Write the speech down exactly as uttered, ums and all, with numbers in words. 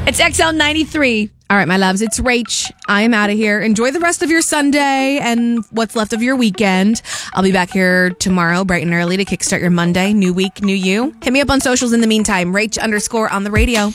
It's X L ninety-three. All right, my loves, it's Rach. I am out of here. Enjoy the rest of your Sunday and what's left of your weekend. I'll be back here tomorrow, bright and early, to kickstart your Monday. New week, new you. Hit me up on socials in the meantime. Rach underscore on the radio.